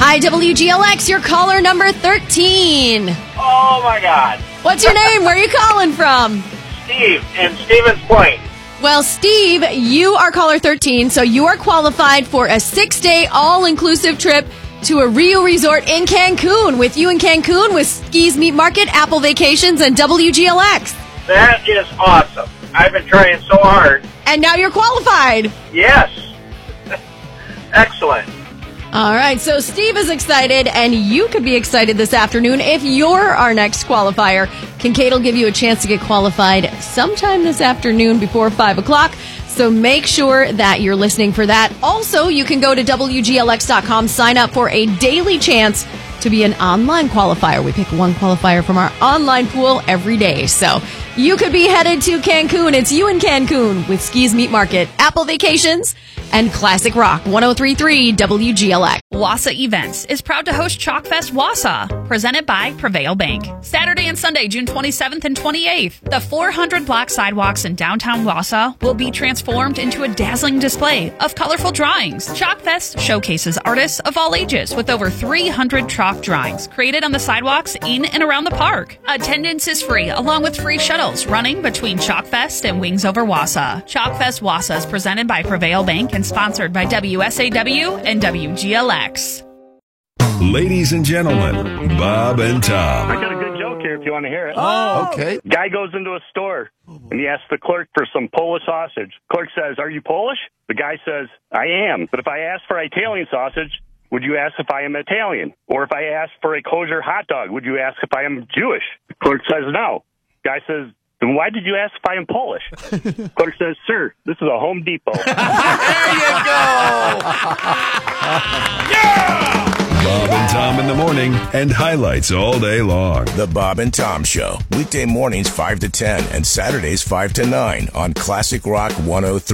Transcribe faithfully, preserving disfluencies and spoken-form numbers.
Hi, W G L X, your caller number thirteen. Oh, my God. What's your name? Where are you calling from? Steve in Stevens Point. Well, Steve, you are caller thirteen, so you are qualified for a six-day all-inclusive trip to a Rio resort in Cancun with you in Cancun with Skis Meat Market, Apple Vacations, and W G L X. That is awesome. I've been trying so hard. And now you're qualified. Yes. Excellent. All right, so Steve is excited, and you could be excited this afternoon if you're our next qualifier. Kincaid will give you a chance to get qualified sometime this afternoon before five o'clock, so make sure that you're listening for that. Also, you can go to W G L X dot com, sign up for a daily chance to be an online qualifier. We pick one qualifier from our online pool every day, so you could be headed to Cancun. It's you in Cancun with Skis Meat Market, Apple Vacations, and Classic Rock one oh three point three W G L X. Wassa Events is proud to host Chalkfest Wassa, presented by Prevail Bank. Saturday and Sunday, June twenty-seventh and twenty-eighth, the four hundred block sidewalks in downtown Wassa will be transformed into a dazzling display of colorful drawings. Chalkfest showcases artists of all ages with over three hundred chalk drawings created on the sidewalks in and around the park. Attendance is free, along with free shuttles running between Chalkfest and Wings Over Wassa. Chalkfest Wassa is presented by Prevail Bank and sponsored by W S A W and W G L X. Ladies and gentlemen, Bob and Tom. I got a good joke here if you want to hear it. Oh, okay. Guy goes into a store and he asks the clerk for some Polish sausage. Clerk says, "Are you Polish?" The guy says, "I am. But if I ask for Italian sausage, would you ask if I am Italian? Or if I ask for a kosher hot dog, would you ask if I am Jewish?" The clerk says, "No." Guy says, "Then why did you ask if I am Polish?" Clerk says, "Sir, this is a Home Depot." There you go. Yeah! Bob and Tom in the morning and highlights all day long. The Bob and Tom Show, weekday mornings five to ten and Saturdays five to nine on Classic Rock one oh three.